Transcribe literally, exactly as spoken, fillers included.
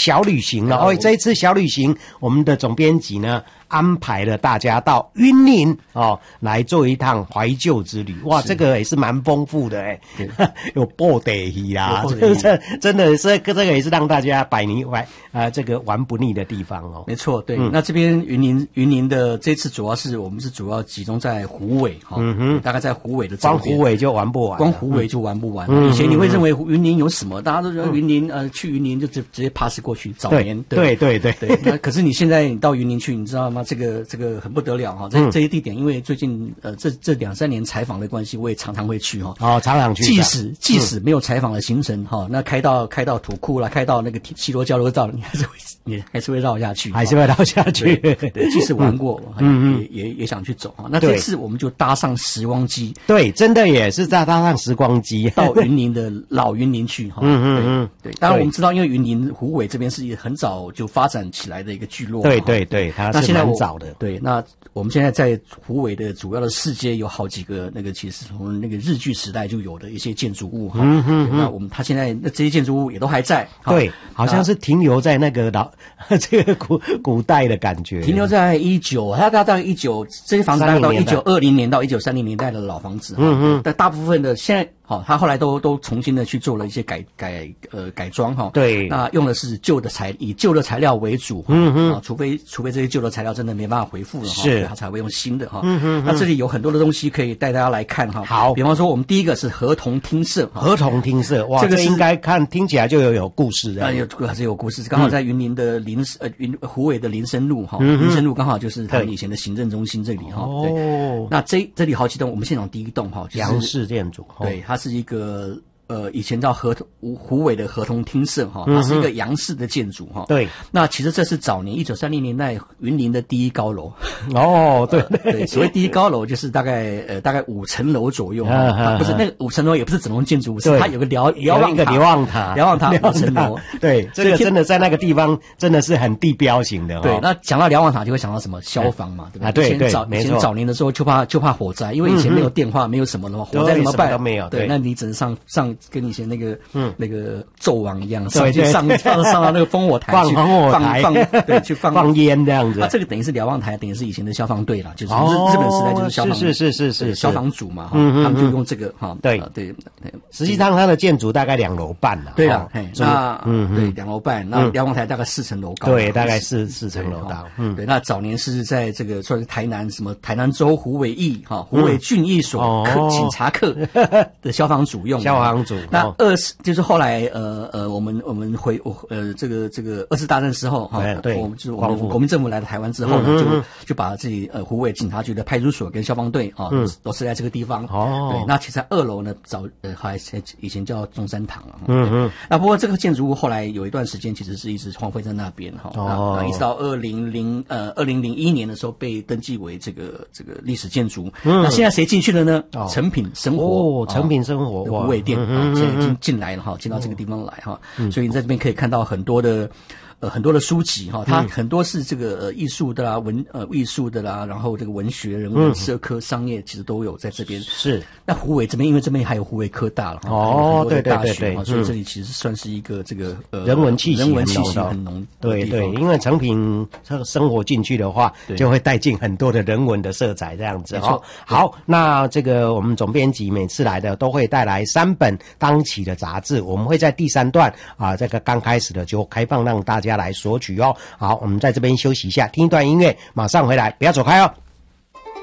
小旅行了哦。这一次小旅行，我们的总编辑呢安排了大家到云林哦来做一趟怀旧之旅。哇，这个也是蛮丰富的哎，有布袋戏啦，这真的是这个也是让大家百年玩啊这个玩不腻的地方哦。 没错，对。嗯、那这边云林云林的这次主要是我们是主要集中在虎尾哈、嗯哼，大概在虎尾的周边， 光虎尾就玩不完， 光虎尾就玩不完。嗯、以前你会认为云林有什么？大家都觉得云林呃去云林就直直接 pass 过去。早年对对对对, 对那可是你现在你到云林去，你知道吗？这个这个很不得了哈。这、嗯、这些地点，因为最近呃这这两三年采访的关系，我也常常会去哈。 哦，常常去。 即使即使没有采访的行程哈、嗯，那开到开到土库啦，开到那个西螺交流道，你还是会你还是会绕下去， 还是会绕下去。 对，对即使玩过，嗯嗯，也也也想去走哈。那这次我们就搭上时光机， 对，真的也是在搭上时光机到云林的老云林去哈。嗯嗯嗯，对。当然我们知道，因为云林虎尾这边是很早就发展起来的一个聚落。 对对对，它是蛮早的。 对，那我们现在在虎尾的主要的市街有好几个那个，其实从那个日据时代就有的一些建筑物哈。嗯哼哼。那我们它现在那这些建筑物也都还在。 对，好像是停留在那个老这个古古代的感觉。 停留在一九，它大概一九这些房子大概到一九二零年到一九三零年代的老房子。嗯嗯。但大部分的现在。好，他后来都都重新的去做了一些改改呃改装哈。 对。 那用的是旧的材，以旧的材料为主。嗯嗯。啊，除非除非这些旧的材料真的没办法恢复了哈，是他才会用新的哈。嗯嗯。那这里有很多的东西可以带大家来看哈。 好。 比方说，我们第一个是合同厅舍。 合同厅舍，哇，这个应该看听起来就有有故事的。 啊，有还是有故事，刚好在云林的林呃云虎尾的林森路哈，林森路刚好就是他们以前的行政中心这里哈。哦。那这这里好几栋，我们现场第一栋哈， 洋式建筑。 对，它是一个。呃，以前叫合同虎尾的合同厅舍哈，它是一个洋式的建筑哈。 对， 那其实这是早年一九三零年代云林的第一高楼。 哦，对、 呃、对，所谓第一高楼就是大概呃大概五层楼左右哈、啊，不是那个五层楼也不是整栋建筑物，是它有个瞭瞭望塔， 瞭望塔， 瞭望塔五层楼。 对，这个真的在那个地方真的是很地标型的、哦。 对，那讲到瞭望塔就会想到什么消防嘛，对吧？啊，对对，早以前早年的时候就怕就怕火灾，因为以前没有电话，嗯、没有什么的话，火灾怎么办？ 都没有。 对，那你只能上上跟以前那个。嗯，那个纣王一样，上去上上上到那个烽火台去放烽火台， 放放对，去放放烟这样子。 啊，这个等于是瞭望台，等于是以前的消防队啦，就是日、哦、日本时代就是消防， 是是是是是消防组嘛，哈、嗯，他们就用这个哈， 对、 呃、对对。 实际上它的建筑大概两楼半啦， 对啊，嘿，那嗯对两楼半，那瞭望台大概四层楼高， 对，大概四四层楼高， 嗯，对。那早年是在这个算是台南什么台南州虎尾役哈虎尾郡役所科警察课的消防组用， 消防组。 那二是就是后来。呃呃，我们我们回呃这个这个二次大战之后哈， 对， 我们就是我们国民政府来了台湾之后呢，就就把自己呃虎尾警察局的派出所跟消防队啊，都是在这个地方。哦，对，那其实二楼呢，早呃还以前叫中山堂啊。嗯嗯。那不过这个建筑物后来有一段时间其实是一直荒废在那边哈。哦。一直到二零零呃二零零一年的时候被登记为这个这个历史建筑。嗯。那现在谁进去了呢？诚品生活。 哦，诚品生活。 虎尾店啊，现在已经进来了哈，进到这个地方来哈，嗯、所以你在这边可以看到很多的呃很多的书籍哈，它很多是这个呃艺术的啦、文呃艺术的啦，然后这个文学、人文、社科、商业其实都有在这边。 是。 那虎尾这边，因为这边还有虎尾科大了哈， 哦，对对对对， 所以这里其实算是一个这个呃人文气息、 人文气息很浓。 对对，因为诚品这个生活进去的话，就会带进很多的人文的色彩这样子哈。好，那这个我们总编辑每次来的都会带来三本当期的杂志，我们会在第三段啊，这个刚开始的就开放让大家来索取哦。好，我们在这边休息一下，听一段音乐，马上回来，不要走开哦。